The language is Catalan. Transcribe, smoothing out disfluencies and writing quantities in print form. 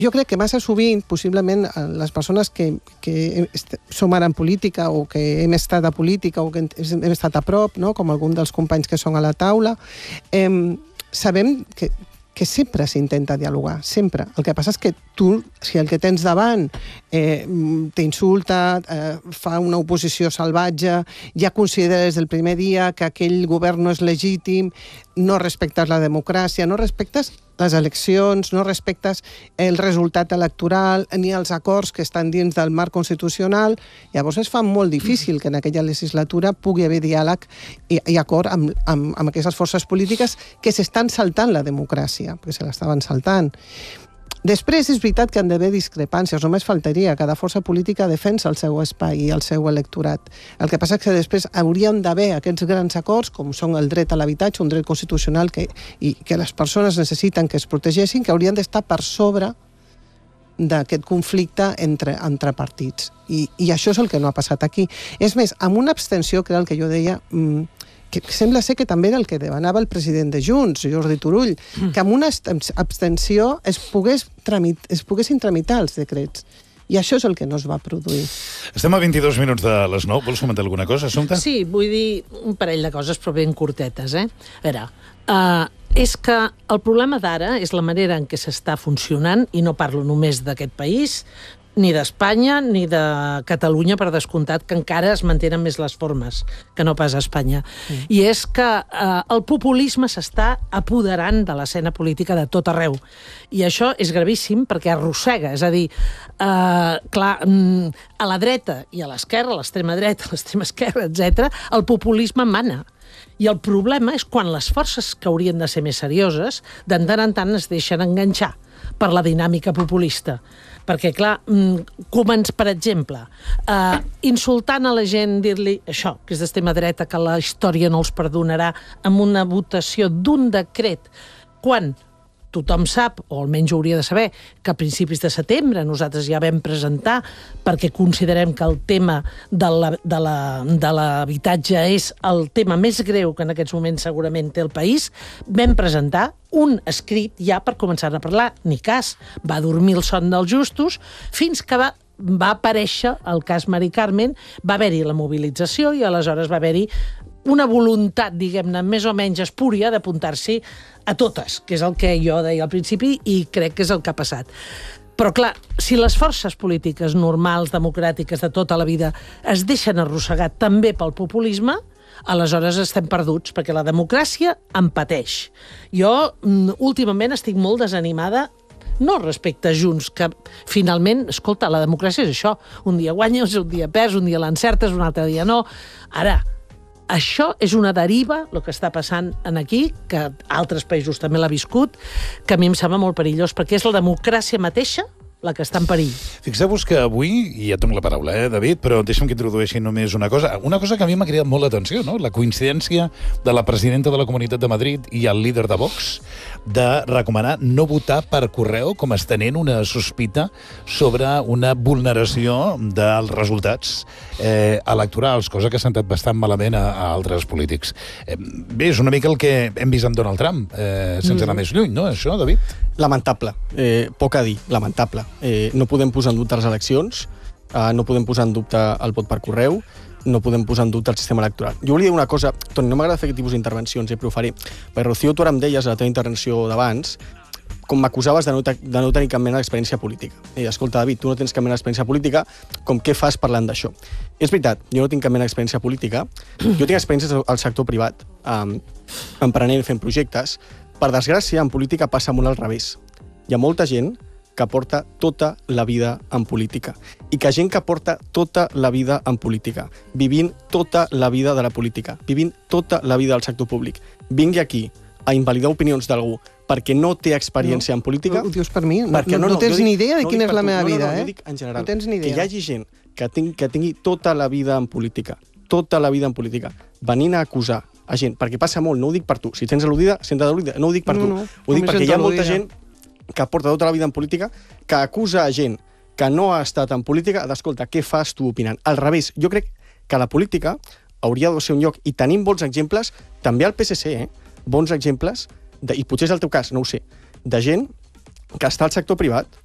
Jo crec que massa sovint, possiblement, les persones que som ara en política o que hem estat a política o que hem estat a prop, no? Com algun dels companys que són a la taula, sabem que sempre s'intenta dialogar, sempre. El que passa és que tu, si el que tens davant t'insulta, fa una oposició salvatge, ja consideres del primer dia que aquell govern no és legítim, no respectes la democràcia, no respectes les eleccions, no respectes el resultat electoral ni els acords que estan dins del marc constitucional, llavors es fa molt difícil que en aquella legislatura pugui haver diàleg i acord amb aquestes forces polítiques que s'estan saltant la democràcia, perquè se l'estaven saltant. Després és veritat que han d'haver discrepàncies, només faltaria, cada força política defensa el seu espai i el seu electorat. El que passa és que després haurien d'haver aquests grans acords, com són el dret a l'habitatge, un dret constitucional i que les persones necessiten que es protegeixin, que haurien d'estar per sobre d'aquest conflicte entre partits. I això és el que no ha passat aquí. És més, amb una abstenció, que era el que jo deia, que sembla ser que també era el que demanava el president de Junts, Jordi Turull, que amb una abstenció es poguessin tramitar els decrets. I això és el que no es va produir. Estem a 22 minuts de les 9. Vols comentar alguna cosa, Assumpta? Sí, vull dir un parell de coses, però ben curtetes, A veure, és que el problema d'ara és la manera en què s'està funcionant, i no parlo només d'aquest país, ni d'Espanya, ni de Catalunya, per descomptat, que encara es mantenen més les formes que no pas a Espanya. I és que el populisme s'està apoderant de l'escena política de tot arreu. I això és gravíssim perquè arrossega, és a dir, clar, a la dreta i a l'esquerra, a l'extrema dreta, a l'extrema esquerra, etc., el populisme mana. I el problema és quan les forces que haurien de ser més serioses, de tant en tant es deixen enganxar per la dinàmica populista. Perquè, clar, per exemple, insultant a la gent, dir-li això, que és d'extrema dreta, que la història no els perdonarà, amb una votació d'un decret, quan tothom sap, o almenys hauria de saber, que a principis de setembre nosaltres ja vam presentar, perquè considerem que el tema de l'habitatge és el tema més greu que en aquests moments segurament té el país, vam presentar un escrit ja per començar a parlar, ni cas, va dormir el son dels justos, fins que va aparèixer el cas Mari Carmen, va haver-hi la mobilització i aleshores va haver-hi una voluntat, diguem-ne, més o menys espúria d'apuntar-s'hi a totes, que és el que jo deia al principi i crec que és el que ha passat. Però, clar, si les forces polítiques normals, democràtiques de tota la vida es deixen arrossegar també pel populisme, aleshores estem perduts, perquè la democràcia en pateix. Jo, últimament, estic molt desanimada no respecte a Junts, que finalment, escolta, la democràcia és això. Un dia guanyes, un dia perds, un dia l'encertes, un altre dia no. Ara, això és una deriva, el que està passant aquí, que altres països també l'ha viscut, que a mi em sembla molt perillós, perquè és la democràcia mateixa la que està en perill. Fixeu-vos que avui, i ja et dono la paraula, David, però deixa'm que introdueixi només una cosa que a mi m'ha cridat molt l'atenció, no? La coincidència de la presidenta de la Comunitat de Madrid i el líder de Vox de recomanar no votar per correu, com estenent una sospita sobre una vulneració dels resultats electorals, cosa que ha sentat bastant malament a altres polítics. Bé, és una mica el que hem vist amb Donald Trump, sense anar més lluny, no, això, David? Lamentable, poc a dir, lamentable. No podem posar en dubte les eleccions, no podem posar en dubte el vot per correu, no podem posar en dubte el sistema electoral. Jo volia dir una cosa, Toni, no m'agrada fer aquest tipus d'intervencions, però ho faré. Perquè, Rocío, tu ara em deies a la teva intervenció d'abans, com m'acusaves de no tenir cap mena d'experiència política. Escolta, David, tu no tens cap mena d'experiència política, com què fas parlant d'això? És veritat, jo no tinc cap mena d'experiència política, jo tinc experiències al sector privat, emprenent, fent projectes. Per desgràcia, en política passa molt al revés. Hi ha molta gent que porta tota la vida en política. I que gent que porta tota la vida en política, vivint tota la vida de la política, vivint tota la vida del sector públic, vingui aquí a invalidar opinions d'algú perquè no té experiència en política... Ho dius per mi? No tens ni idea de quina és la meva vida, No, dic en general. No tens ni idea. Que hi hagi gent que tingui tota la vida en política, venint a acusar a gent, perquè passa molt, no ho dic per tu, si tens al·ludida, no ho dic per tu, ho dic perquè hi ha molta gent que porta tota la vida en política, que acusa a gent que no ha estat en política d'escolta, què fas tu opinant? Al revés, jo crec que la política hauria de ser un lloc, i tenim bons exemples, també al PSC, bons exemples, i potser és el teu cas, no ho sé, de gent que està al sector privat,